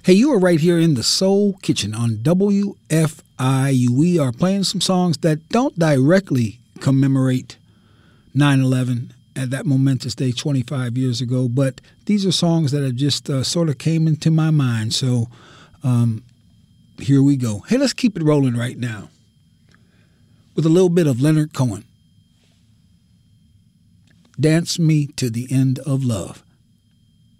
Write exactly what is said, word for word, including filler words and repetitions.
Hey, you are right here in the Soul Kitchen on W F I U. We are playing some songs that don't directly commemorate nine eleven at that momentous day twenty-five years ago, but these are songs that have just uh, sort of came into my mind. So um, here we go. Hey, let's keep it rolling right now with a little bit of Leonard Cohen. Dance Me to the End of Love.